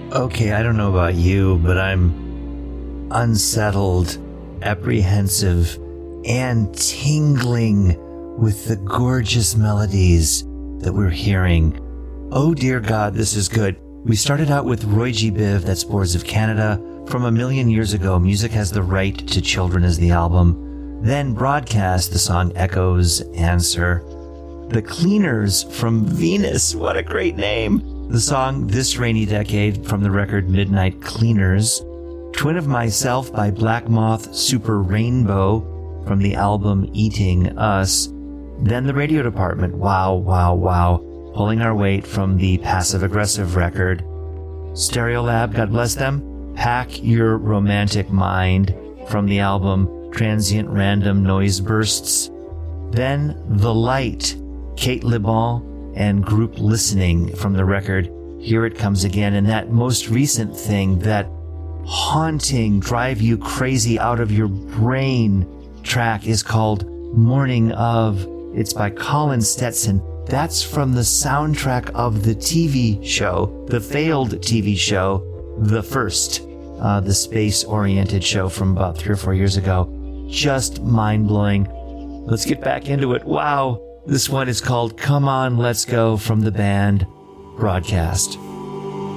Okay, I don't know about you, but I'm unsettled, apprehensive, and tingling with the gorgeous melodies that we're hearing. Oh dear God, this is good. We started out with Roy G. Biv, that's Boards of Canada. From a million years ago, Music Has the Right to Children is the album. Then Broadcast, the song Echoes Answer. The Cleaners from Venus, what a great name. The song This Rainy Decade from the record Midnight Cleaners. Twin of Myself by Black Moth Super Rainbow from the album Eating Us. Then The Radio Department, wow, wow, wow, pulling our weight from the Passive Aggressive record. Stereolab, God bless them, Pack Your Romantic Mind from the album Transient Random Noise Bursts. Then The Light, Kate LeBon and Group Listening from the record Here It Comes Again. And that most recent thing, that haunting, drive you crazy out of your brain track is called Morning Of. It's by Colin Stetson. That's from the soundtrack of the TV show, the failed TV show, The First, the space-oriented show from about 3 or 4 years ago. Just mind-blowing. Let's get back into it. Wow. This one is called Come On, Let's Go from the band Broadcast.